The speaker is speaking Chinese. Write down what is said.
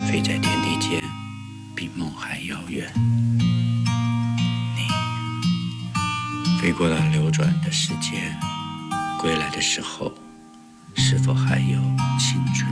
飞在天地间，比梦还遥远。你飞过了流转的世界，归来的时候，是否还有青春？